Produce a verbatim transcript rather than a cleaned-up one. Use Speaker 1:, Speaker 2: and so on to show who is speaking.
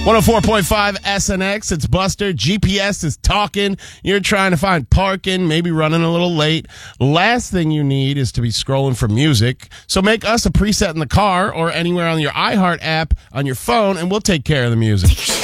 Speaker 1: one oh four point five S N X, it's Buster. G P S is talking. You're trying to find parking, maybe running a little late. Last thing you need is to be scrolling for music. So make us a preset in the car or anywhere on your iHeart app on your phone, and we'll take care of the music.